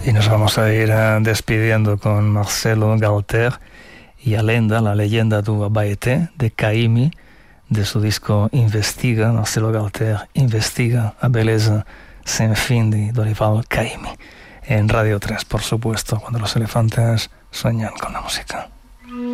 Y nos vamos a ir despidiendo con Marcelo Galter y Alenda, la leyenda do Abaeté, de Caymmi, de su disco Investiga. Marcelo Galter investiga a beleza sem fin de Dorival Caymmi. En Radio 3, por supuesto, cuando los elefantes sueñan con la música.